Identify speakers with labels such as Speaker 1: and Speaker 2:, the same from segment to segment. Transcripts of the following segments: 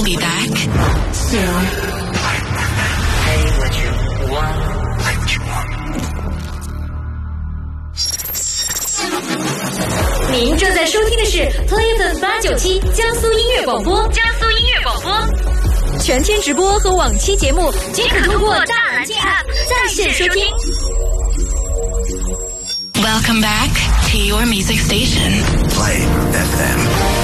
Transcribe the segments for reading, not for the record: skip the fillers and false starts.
Speaker 1: be back soon.
Speaker 2: Play what you want.
Speaker 3: Play what you want.
Speaker 4: 您正在收听的是 Play FM 897江苏音乐广播，江苏音乐广播。全天直播和往期节目均可通过大蓝鲸 App 在线收听。
Speaker 1: Welcome back to your music station.
Speaker 3: Play FM.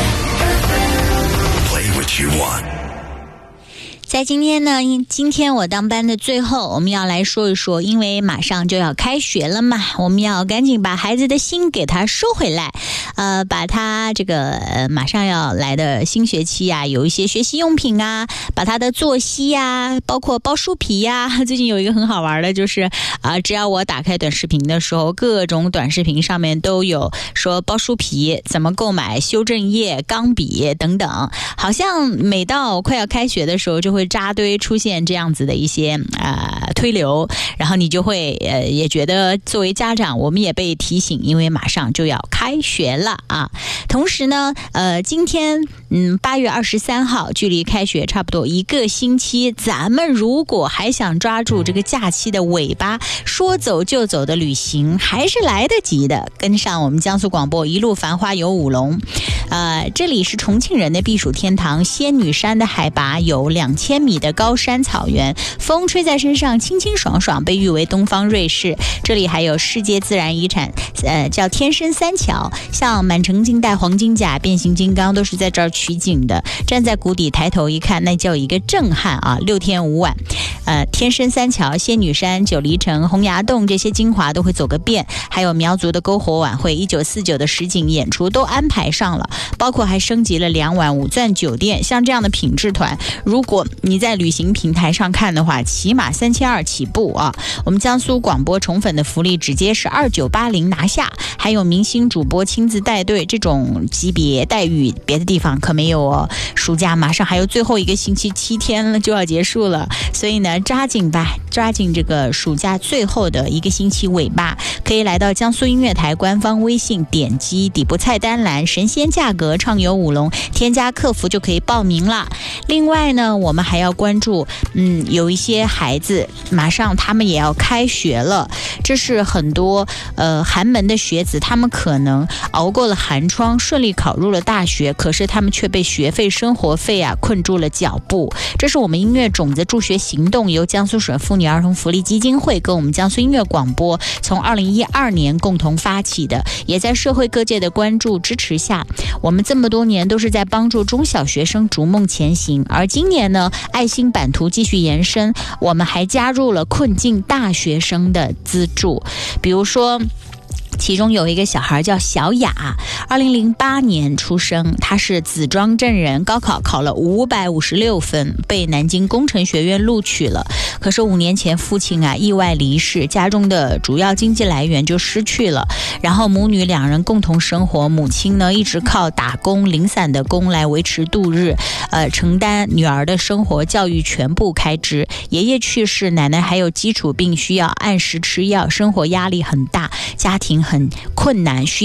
Speaker 3: Play what you want.
Speaker 5: 在今天我当班的最后，我们要来说一说，因为马上就要开学了嘛，我们要赶紧把孩子的心给他收回来，把他这个马上要来的新学期啊，有一些学习用品啊，把他的作息啊，包括包书皮啊，最近有一个很好玩的，就是只要我打开短视频的时候，各种短视频上面都有说包书皮怎么购买、修正液、钢笔等等，好像每到快要开学的时候就会扎堆出现这样子的一些推流，然后你就会也觉得作为家长我们也被提醒，因为马上就要开学了啊。同时呢今天8月23号距离开学差不多1个星期，咱们如果还想抓住这个假期的尾巴，说走就走的旅行还是来得及的。跟上我们江苏广播一路繁花游五龙，这里是重庆人的避暑天堂，仙女山的海拔有2000米的高山草原，风吹在身上清清爽爽，被誉为东方瑞士。这里还有世界自然遗产叫天生三桥，像满城尽带黄金甲、变形金刚都是在这儿取景的。站在谷底抬头一看，那叫一个震撼啊！6天5晚，天生三桥、仙女山、九黎城、洪崖洞这些精华都会走个遍，还有苗族的篝火晚会、1949的实景演出都安排上了，包括还升级了2晚5钻酒店。像这样的品质团，如果你在旅行平台上看的话，起码3200起步啊！我们江苏广播宠粉的福利直接是2980拿下，还有明星主播亲自带队，这种级别待遇别的地方可没有哦。暑假马上还有最后1个星期7天了就要结束了，所以呢抓紧吧，抓紧这个暑假最后的1个星期尾巴，可以来到江苏音乐台官方微信，点击底部菜单栏神仙价格畅游五龙，添加客服就可以报名了。另外呢，我们还要关注有一些孩子马上他们也要开学了，这是很多寒门的学子，他们可能熬过了寒窗，顺利考入了大学，可是他们却被学费生活费困住了脚步。这是我们音乐种子助学行动由江苏省妇女儿童福利基金会跟我们江苏音乐广播从2012年共同发起的，也在社会各界的关注支持下，我们这么多年都是在帮助中小学生逐梦前行。而今年呢，爱心版图继续延伸，我们还加入了困境大学生的资助，比如说其中有一个小孩叫小雅，2008年出生，他是紫庄镇人，高考考了556分，被南京工程学院录取了。可是5年前父亲意外离世，家中的主要经济来源就失去了，然后母女2人共同生活，母亲呢一直靠打工零散的工来维持度日，承担女儿的生活教育全部开支。爷爷去世，奶奶还有基础病需要按时吃药，生活压力很大，家庭很困难，需